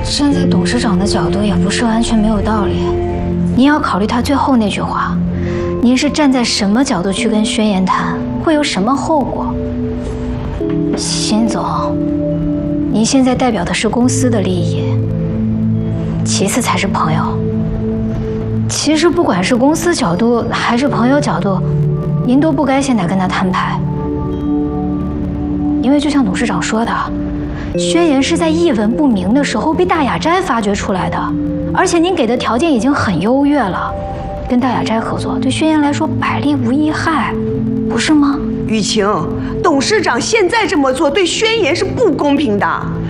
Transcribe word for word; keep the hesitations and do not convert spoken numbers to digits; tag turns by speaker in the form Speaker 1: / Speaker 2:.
Speaker 1: 站在董事长的角度，也不是完全没有道理。您要考虑他最后那句话，您是站在什么角度去跟宣言谈，会有什么后果？辛总，您现在代表的是公司的利益，其次才是朋友。其实不管是公司角度还是朋友角度，您都不该现在跟他摊牌。因为就像董事长说的，宣言是在一文不名的时候被大雅斋发掘出来的，而且您给的条件已经很优越了，跟大雅斋合作对宣言来说百利无一害，不是吗？
Speaker 2: 雨晴，董事长现在这么做对宣言是不公平的。